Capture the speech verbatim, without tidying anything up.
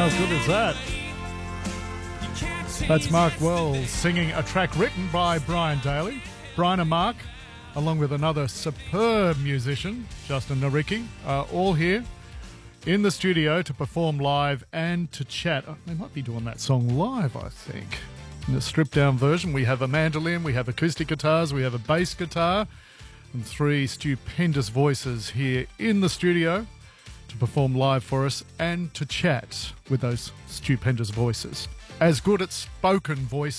How good is that? That's Mark Wells singing a track written by Brian Daly. Brian and Mark, along with another superb musician, Justin Naricki, are all here in the studio to perform live and to chat. Oh, they might be doing that song live, I think. In the stripped-down version, we have a mandolin, we have acoustic guitars, we have a bass guitar, and three stupendous voices here in the studio to perform live for us and to chat with those stupendous voices. As good at spoken voice